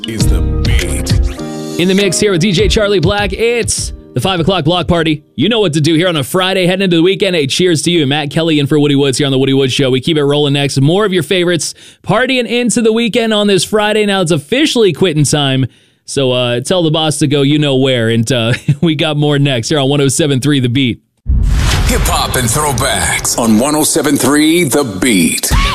is The Beat. In the mix here with DJ Charlie Black, it's the 5 o'clock block party. You know what to do here on a Friday heading into the weekend. Hey, cheers to you. Matt Kelly in for Woody Woods here on The Woody Woods Show. We keep it rolling next. More of your favorites partying into the weekend on this Friday. Now it's officially quitting time. So tell the boss to go you know where. And we got more next here on 107.3 The Beat. Hip hop and throwbacks on 107.3 The Beat.